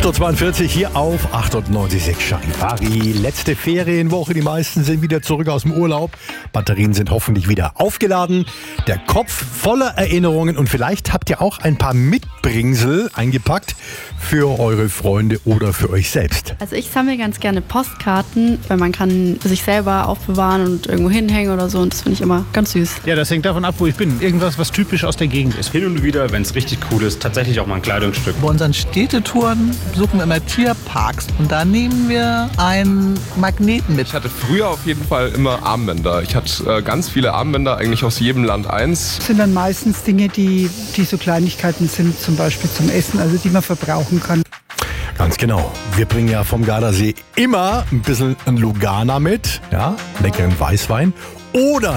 8.42 Uhr hier auf 98.6 Charivari. Letzte Ferienwoche, die meisten sind wieder zurück aus dem Urlaub. Batterien sind hoffentlich wieder aufgeladen. Der Kopf voller Erinnerungen und vielleicht habt ihr auch ein paar Mitbringsel eingepackt für eure Freunde oder für euch selbst. Also ich sammle ganz gerne Postkarten, weil man kann sich selber aufbewahren und irgendwo hinhängen oder so und das finde ich immer ganz süß. Ja, das hängt davon ab, wo ich bin. Irgendwas, was typisch aus der Gegend ist. Hin und wieder, wenn es richtig cool ist, tatsächlich auch mal ein Kleidungsstück. Bei unseren Städtetouren besuchen wir immer Tierparks und da nehmen wir einen Magneten mit. Ich hatte früher auf jeden Fall immer Armbänder. Ich hatte ganz viele Armbänder, eigentlich aus jedem Land eins. Das sind dann meistens Dinge, die so Kleinigkeiten sind, zum Beispiel zum Essen, also die man verbrauchen kann. Ganz genau. Wir bringen ja vom Gardasee immer ein bisschen ein Lugana mit, ja, leckeren Weißwein oder